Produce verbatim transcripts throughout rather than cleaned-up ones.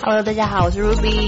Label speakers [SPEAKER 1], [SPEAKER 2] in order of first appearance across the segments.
[SPEAKER 1] Hello， 大家好，我是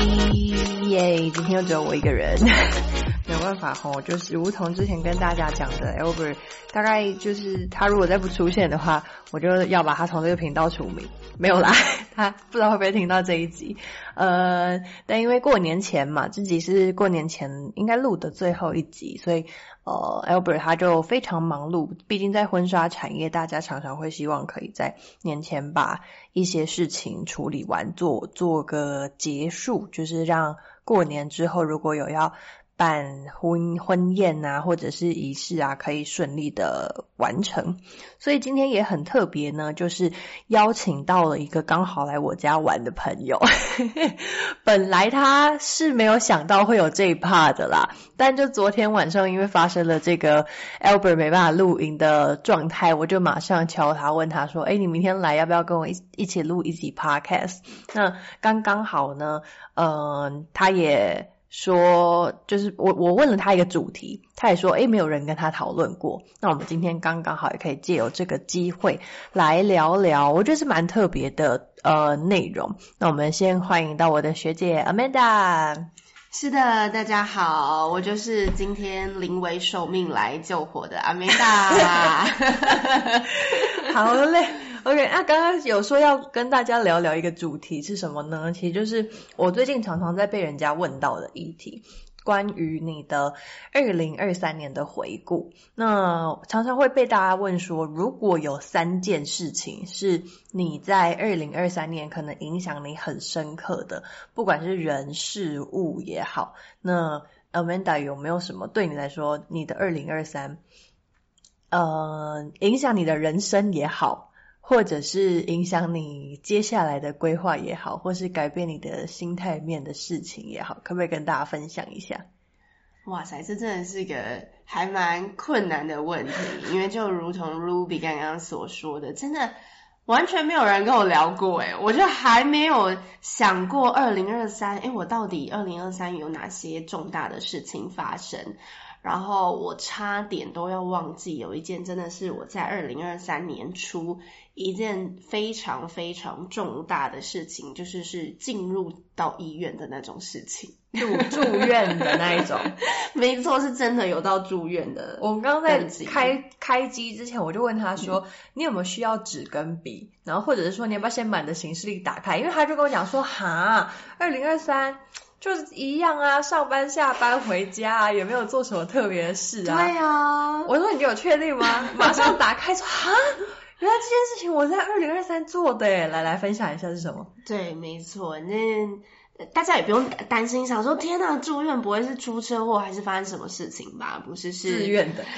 [SPEAKER 1] Ruby， 耶！今天又只有我一个人，没有办法吼，就是如同之前跟大家讲的 Albert， 大概就是他如果再不出现的话，我就要把他从这个频道除名。没有啦，他不知道会不会听到这一集。呃，但因为过年前嘛，这集是过年前应该录的最后一集，所以呃 Albert 他就非常忙碌，毕竟在婚纱产业，大家常常会希望可以在年前把一些事情处理完，做做个结束，就是让过年之后如果有要办婚婚宴啊，或者是仪式啊，可以顺利的完成。所以今天也很特别呢，就是邀请到了一个刚好来我家玩的朋友。本来他是没有想到会有这一 part 的啦，但就昨天晚上因为发生了这个 Albert 没办法录音的状态，我就马上敲他问他说，诶，你明天来要不要跟我一一起录一集 podcast？ 那刚刚好呢，嗯、呃，他也说就是我我问了他一个主题，他也说诶没有人跟他讨论过，那我们今天刚刚好也可以借由这个机会来聊聊，我觉得是蛮特别的呃内容。那我们先欢迎到我的学姐 Amanda。
[SPEAKER 2] 是的，大家好，我就是今天临危受命来救火的 Amanda。
[SPEAKER 1] 好嘞。OK， 那刚刚有说要跟大家聊聊一个主题是什么呢？其实就是我最近常常在被人家问到的议题，关于你的二零二三年的回顾。那常常会被大家问说，如果有三件事情是你在二零二三年可能影响你很深刻的，不管是人事物也好，那 Amanda 有没有什么对你来说，你的二零二三呃影响你的人生也好，或者是影响你接下来的规划也好，或是改变你的心态面的事情也好，可不可以跟大家分享一下？
[SPEAKER 2] 哇塞，这真的是一个还蛮困难的问题，因为就如同 Ruby 刚刚所说的，真的完全没有人跟我聊过诶，我就还没有想过二零二三，诶，我到底二零二三有哪些重大的事情发生？然后我差点都要忘记有一件真的是我在二零二三年初一件非常非常重大的事情，就是是进入到医院的那种事情，
[SPEAKER 1] 住住院的那一种。
[SPEAKER 2] 没错，是真的有到住院的。
[SPEAKER 1] 我们刚刚在开开机之前，我就问他说、嗯、你有没有需要纸跟笔，然后或者是说你要不要先把你的行事历打开，因为他就跟我讲说哈二零二三就是一样啊，上班下班回家啊，有没有做什么特别的事啊？
[SPEAKER 2] 对啊，
[SPEAKER 1] 我说你有确定吗？马上打开说哈，原来这件事情我在二零二三做的耶，来来分享一下是什么？
[SPEAKER 2] 对，没错，那大家也不用担心，想说天哪，住院不会是出车祸还是发生什么事情吧？不是，是
[SPEAKER 1] 自愿的。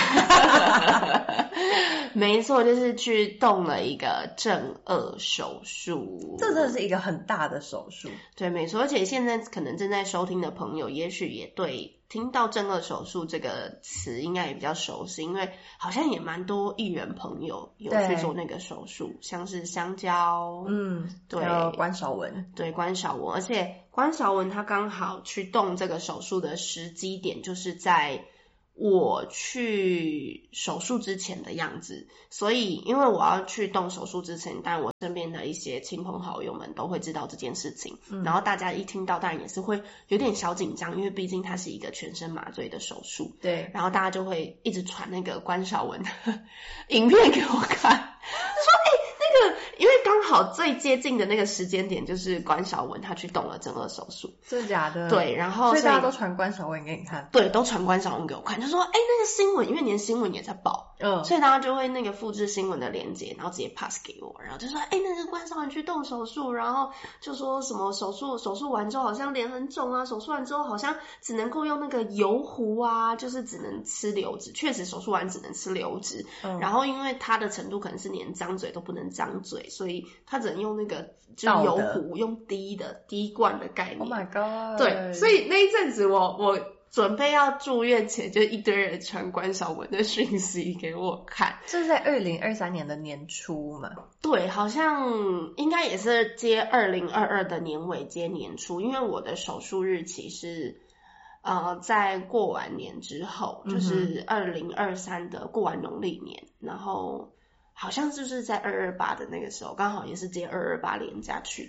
[SPEAKER 2] 没错，就是去动了一个正颚手术，
[SPEAKER 1] 这真的是一个很大的手术。
[SPEAKER 2] 对，没错，而且现在可能正在收听的朋友，也许也对听到正颚手术这个词应该也比较熟悉，因为好像也蛮多艺人朋友有去做那个手术，像是香蕉，
[SPEAKER 1] 嗯，
[SPEAKER 2] 对，
[SPEAKER 1] 还有关韶文，
[SPEAKER 2] 对，关韶文，而且关韶文他刚好去动这个手术的时机点就是在我去手术之前的样子，所以因为我要去动手术之前，但我身边的一些亲朋好友们都会知道这件事情、嗯、然后大家一听到当然也是会有点小紧张，因为毕竟它是一个全身麻醉的手术，
[SPEAKER 1] 对，
[SPEAKER 2] 然后大家就会一直传那个关韶文的影片给我看，说诶、欸、那个因为刚好最接近的那个时间点就是关韶文他去动了正颚手术，
[SPEAKER 1] 真的假的？
[SPEAKER 2] 对，然后
[SPEAKER 1] 所以大家都传关韶文给你看，
[SPEAKER 2] 对，都传关韶文给我看，就说诶、欸、那个新闻，因为连新闻也在报，嗯，所以大家就会那个复制新闻的连结，然后直接 pass 给我，然后就说诶、欸、那个关韶文去动手术，然后就说什么手术手术完之后好像脸很肿啊，手术完之后好像只能够用那个油壶啊，就是只能吃流质，确实手术完只能吃流质、嗯、然后因为它的程度可能是连张嘴都不能张嘴，所以他只能用那个就是油壶，用滴的滴灌的概念。
[SPEAKER 1] Oh my god，
[SPEAKER 2] 对，所以那一阵子我我准备要住院前，就一堆人传关韶文的讯息给我看。
[SPEAKER 1] 这是在二零二三年的年初嘛？
[SPEAKER 2] 对，好像应该也是接二零二二的年尾接年初，因为我的手术日期是呃在过完年之后，就是二零二三的过完农历年，然后好像就是在二二八的那个时候，刚好也是接二二八连假去的。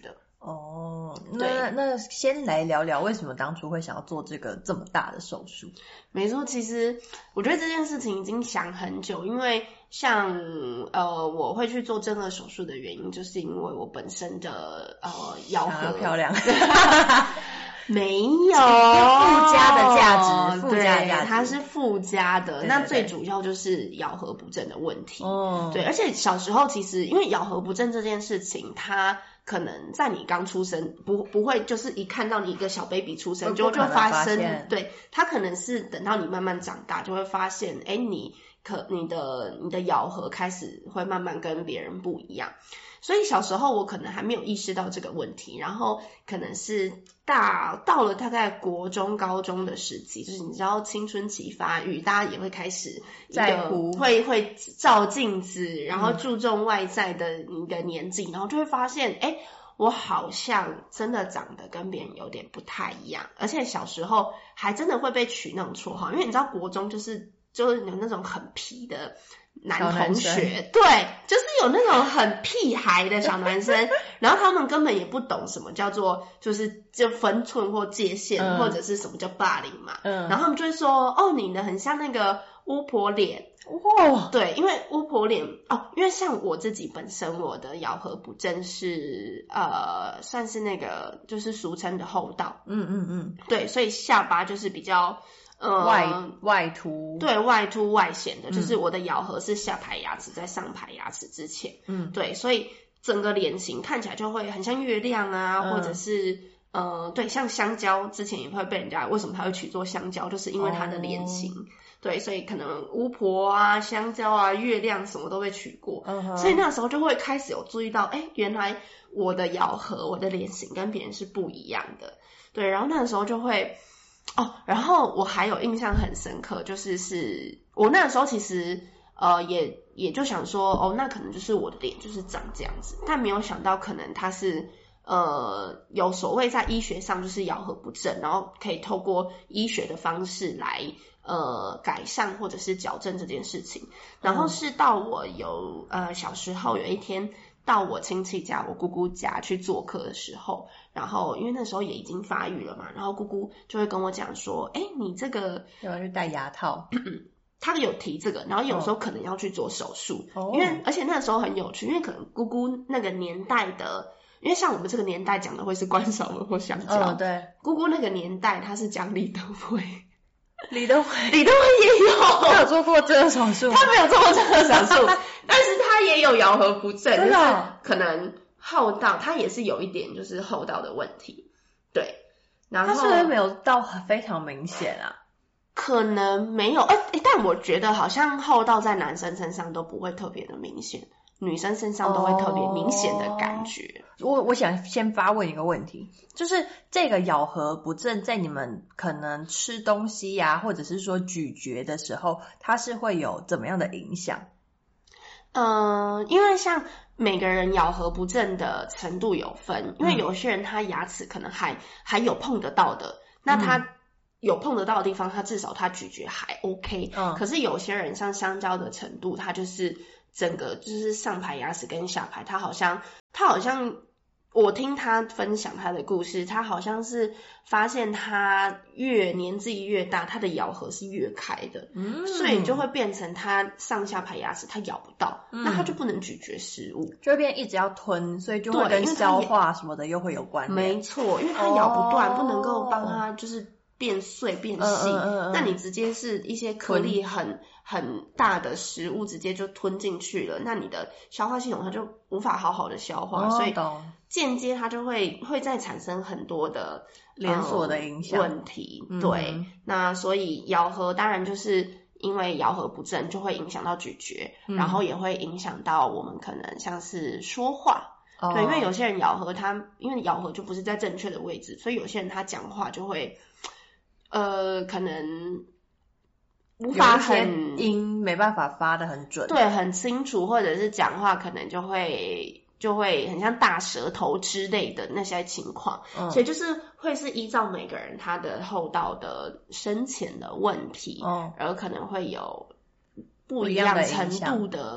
[SPEAKER 1] 哦，那那先来聊聊为什么当初会想要做这个这么大的手术？
[SPEAKER 2] 没错，其实我觉得这件事情已经想很久，因为像呃我会去做正颌手术的原因，就是因为我本身的呃咬合
[SPEAKER 1] 漂亮。
[SPEAKER 2] 没有
[SPEAKER 1] 附加的价值，附加的价值，
[SPEAKER 2] 它是附加的。
[SPEAKER 1] 对对对，
[SPEAKER 2] 那最主要就是咬合不正的问题。
[SPEAKER 1] 哦，
[SPEAKER 2] 对，而且小时候其实因为咬合不正这件事情，它可能在你刚出生不不会就是一看到你一个小 baby 出生就就发生，对，它可能是等到你慢慢长大就会发现，哎，你可你的你的咬合开始会慢慢跟别人不一样。所以小时候我可能还没有意识到这个问题，然后可能是大到了大概国中高中的时期，就是你知道青春期发育，大家也会开始
[SPEAKER 1] 在乎，
[SPEAKER 2] 会会照镜子，然后注重外在的一个年纪，嗯，然后就会发现，哎，我好像真的长得跟别人有点不太一样，而且小时候还真的会被取那种绰号，因为你知道国中就是就是有那种很皮的男同学，对，就是有那种很屁孩的小男生，然后他们根本也不懂什么叫做就是就分寸或界限，嗯，或者是什么叫霸凌嘛，嗯，然后他们就会说，哦，你的很像那个巫婆脸，哇，对，因为巫婆脸哦，因为像我自己本身我的咬合不正是呃算是那个就是俗称的厚道，
[SPEAKER 1] 嗯嗯嗯，
[SPEAKER 2] 对，所以下巴就是比较
[SPEAKER 1] 呃外外凸，
[SPEAKER 2] 对，外凸外显的，嗯，就是我的咬合是下排牙齿在上排牙齿之前，嗯，对，所以整个脸型看起来就会很像月亮啊，嗯，或者是呃对，像香蕉，之前也会被人家为什么它会取作香蕉，就是因为它的脸型，哦，对，所以可能巫婆啊、香蕉啊、月亮什么都被取过，嗯，所以那时候就会开始有注意到，哎，原来我的咬合、我的脸型跟别人是不一样的，对，然后那个时候就会。哦，然后我还有印象很深刻，就是是我那个时候其实呃也也就想说，哦，那可能就是我的脸就是长这样子，但没有想到可能它是呃有所谓在医学上就是咬合不正，然后可以透过医学的方式来呃改善或者是矫正这件事情。然后是到我有呃小时候有一天到我亲戚家，我姑姑家去做客的时候，然后因为那时候也已经发育了嘛，然后姑姑就会跟我讲说，哎，你这个
[SPEAKER 1] 要去戴牙套，
[SPEAKER 2] 他有提这个，然后有时候可能要去做手术，哦，因为而且那时候很有趣，因为可能姑姑那个年代的，因为像我们这个年代讲的会是关少文或香蕉，
[SPEAKER 1] 哦，对，
[SPEAKER 2] 姑姑那个年代他是讲李德惠。
[SPEAKER 1] 李德惠，
[SPEAKER 2] 李德惠也有，
[SPEAKER 1] 他有做过这个手术，
[SPEAKER 2] 他没有做过这个手术，但是他也有咬合不正，
[SPEAKER 1] 真的，
[SPEAKER 2] 就是可能厚道，他也是有一点就是厚道的问题，对，然后
[SPEAKER 1] 他是不是没有到非常明显啊？
[SPEAKER 2] 可能没有，哎、欸、但我觉得好像厚道在男生身上都不会特别的明显，女生身上都会特别明显的感觉。
[SPEAKER 1] 哦、我我想先发问一个问题，就是这个咬合不正在你们可能吃东西呀、啊，或者是说咀嚼的时候，它是会有怎么样的影响？
[SPEAKER 2] 嗯、呃，因为像每个人咬合不正的程度有分，因为有些人他牙齿可能还还有碰得到的，那他、嗯有碰得到的地方，它至少它咀嚼还 OK。嗯。可是有些人像香蕉的程度，它就是整个就是上排牙齿跟下排，它好像它好像我听他分享他的故事，他好像是发现他越年纪越大，他的咬合是越开的，嗯，所以就会变成他上下排牙齿他咬不到，嗯，那他就不能咀嚼食物，
[SPEAKER 1] 就会变一直要吞，所以就会跟消化什么的又会有关联。
[SPEAKER 2] 没错，因为他咬不断，哦，不能够帮他就是变碎变细，嗯嗯嗯，那你直接是一些颗粒很很大的食物直接就吞进去了，那你的消化系统它就无法好好的消化，哦，所以间接它就会会再产生很多的
[SPEAKER 1] 连锁的影响，
[SPEAKER 2] 嗯，问题，嗯，对，那所以咬合当然就是因为咬合不正就会影响到咀嚼，嗯，然后也会影响到我们可能像是说话，哦，对，因为有些人咬合他因为咬合就不是在正确的位置，所以有些人他讲话就会呃，可能无法很
[SPEAKER 1] 音没办法发得很准，
[SPEAKER 2] 对，很清楚，或者是讲话可能就会就会很像大舌头之类的那些情况，嗯，所以就是会是依照每个人他的厚道的深浅的问题，嗯，而可能会有不一样程度的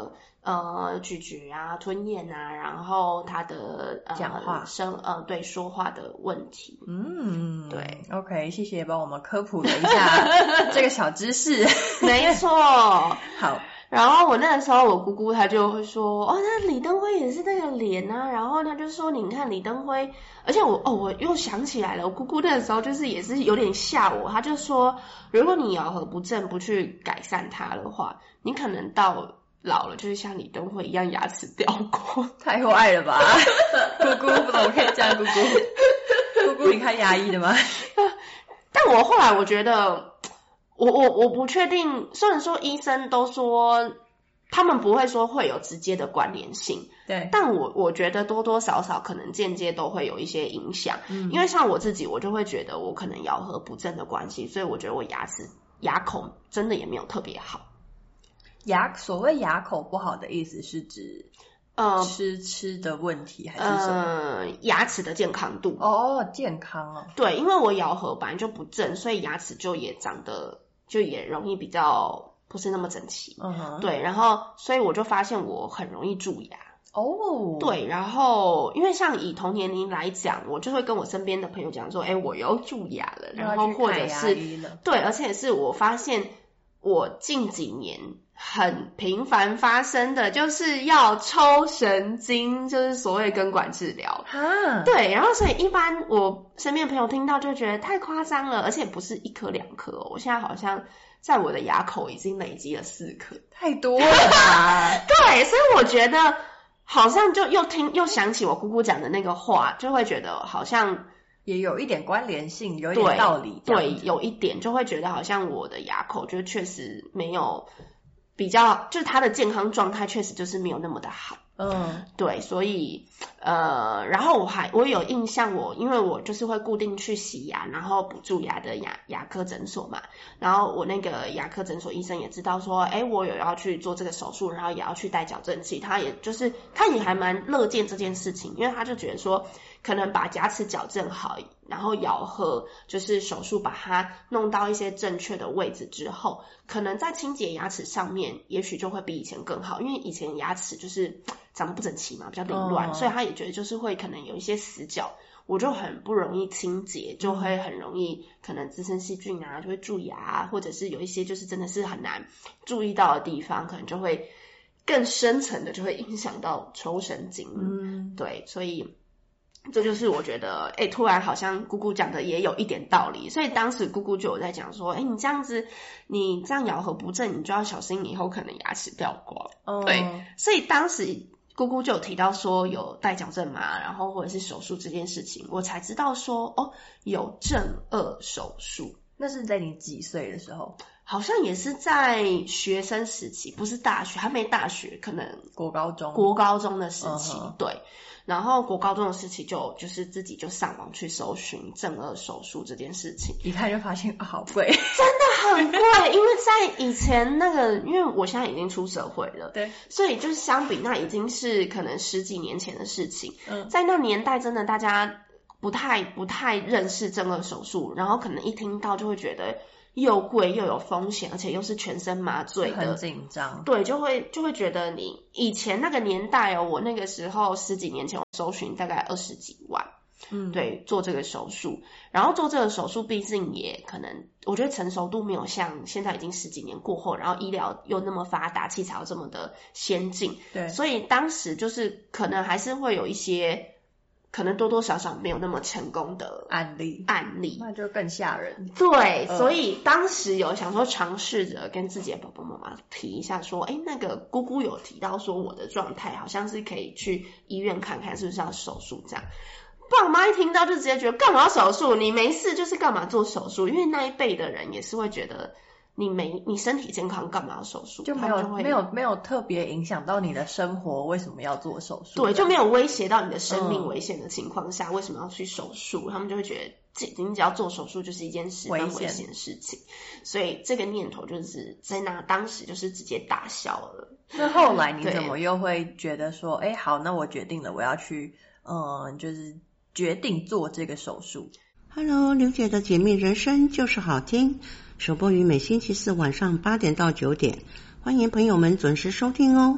[SPEAKER 2] 呃咀嚼啊、吞咽啊，然后他的呃
[SPEAKER 1] 讲话
[SPEAKER 2] 声呃对说话的问题。
[SPEAKER 1] 嗯，
[SPEAKER 2] 对
[SPEAKER 1] ，OK， 谢谢帮我们科普了一下这个小知识。
[SPEAKER 2] 没错。
[SPEAKER 1] 好。
[SPEAKER 2] 然后我那个时候，我姑姑她就会说，哦，那李登辉也是那个脸啊。然后她就说，你看李登辉，而且我哦，我又想起来了，我姑姑那个时候就是也是有点吓我，她就说，如果你咬合不正，不去改善它的话，你可能到老了就是像李登辉一样牙齿掉光。
[SPEAKER 1] 太坏了吧，姑姑怎么可以这样？姑姑，姑姑，你看牙医的吗？
[SPEAKER 2] 但我后来我觉得。我我我不确定，虽然说医生都说他们不会说会有直接的关联性，
[SPEAKER 1] 对，
[SPEAKER 2] 但我我觉得多多少少可能间接都会有一些影响。嗯，因为像我自己，我就会觉得我可能咬合不正的关系，所以我觉得我牙齿牙口真的也没有特别好。
[SPEAKER 1] 牙所谓牙口不好的意思是指呃吃吃的问题还是什么？
[SPEAKER 2] 呃，牙齿的健康度。
[SPEAKER 1] 哦，健康哦。
[SPEAKER 2] 对，因为我咬合本来就不正，所以牙齿就也长得就也容易比较不是那么整齐。嗯哼。对，然后所以我就发现我很容易蛀牙。哦。对，然后因为像以同年龄来讲，我就会跟我身边的朋友讲说，哎，我又蛀牙了，然后或者是对，而且是我发现我近几年很频繁发生的就是要抽神经，就是所谓根管治疗。哈，对，然后所以一般我身边的朋友听到就会觉得太夸张了，而且不是一颗两颗哦，我现在好像在我的牙口已经累积了四颗，太多了吧？对，所以我觉得好像就又听又想起我姑姑讲的那个话，就会觉得好像
[SPEAKER 1] 也有一点关联性，有一点道理。
[SPEAKER 2] 对，对，有一点就会觉得好像我的牙口就确实没有比较，就是它的健康状态确实就是没有那么的好。嗯，对，所以呃，然后我还我有印象我，我因为我就是会固定去洗牙，然后补蛀牙的牙牙科诊所嘛，然后我那个牙科诊所医生也知道说，哎，我有要去做这个手术，然后也要去戴矫正器，他也就是他也还蛮乐见这件事情，因为他就觉得说，可能把牙齿矫正好，然后咬合就是手术把它弄到一些正确的位置之后，可能在清洁牙齿上面也许就会比以前更好，因为以前牙齿就是长得不整齐嘛，比较凌乱，所以他也觉得就是会可能有一些死角，我就很不容易清洁，就会很容易可能滋生细菌啊，就会蛀牙啊，或者是有一些就是真的是很难注意到的地方，可能就会更深层的就会影响到抽神经。嗯，对，所以这就是我觉得，哎，突然好像姑姑讲的也有一点道理，所以当时姑姑就有在讲说，哎，你这样子，你这样咬合不正，你就要小心以后可能牙齿掉光。哦，对，所以当时姑姑就有提到说有戴矫正嘛，然后或者是手术这件事情，我才知道说，哦，有正颚手术。
[SPEAKER 1] 那是在你几岁的时候？
[SPEAKER 2] 好像也是在学生时期，不是大学，还没大学，可能
[SPEAKER 1] 国高中，
[SPEAKER 2] 国高中的时期，uh-huh. 对。然后国高中的时期就就是自己就上网去搜寻正颚手术这件事情，
[SPEAKER 1] 一看就发现啊，好贵，
[SPEAKER 2] 真的很贵。因为在以前那个，因为我现在已经出社会了，对，所以就是相比那已经是可能十几年前的事情。嗯，在那年代真的大家不太不太认识正颚手术，然后可能一听到就会觉得又贵又有风险，而且又是全身麻醉的，
[SPEAKER 1] 很紧张。
[SPEAKER 2] 对，就会就会觉得你以前那个年代哦，我那个时候十几年前我搜寻大概二十几万，嗯，对，做这个手术，然后做这个手术毕竟也可能我觉得成熟度没有像现在已经十几年过后，然后医疗又那么发达，器材又这么的先进，对，所以当时就是可能还是会有一些可能多多少少没有那么成功的
[SPEAKER 1] 案例，
[SPEAKER 2] 案例
[SPEAKER 1] 那就更吓人。
[SPEAKER 2] 对，呃、所以当时有想说尝试着跟自己的爸爸妈妈提一下说，哎，那个姑姑有提到说我的状态好像是可以去医院看看是不是要手术这样。爸妈一听到就直接觉得干嘛要手术？你没事就是干嘛做手术？因为那一辈的人也是会觉得你没你身体健康干嘛要手术？
[SPEAKER 1] 就没有就没有没有特别影响到你的生活，为什么要做手术？
[SPEAKER 2] 对，就没有威胁到你的生命危险的情况下，嗯、为什么要去手术？他们就会觉得你只要做手术就是一件十分危险的事情，所以这个念头就是在那当时就是直接打消了。
[SPEAKER 1] 那后来你怎么又会觉得说，哎，好，那我决定了，我要去，嗯，就是决定做这个手术。
[SPEAKER 3] Hello， 刘姐的解密人生就是好听，首播于每星期四晚上八点到九点，欢迎朋友们准时收听哦。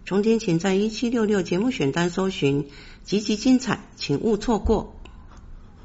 [SPEAKER 3] 重听请在一七六六节目选单搜寻，集集精彩，请勿错过。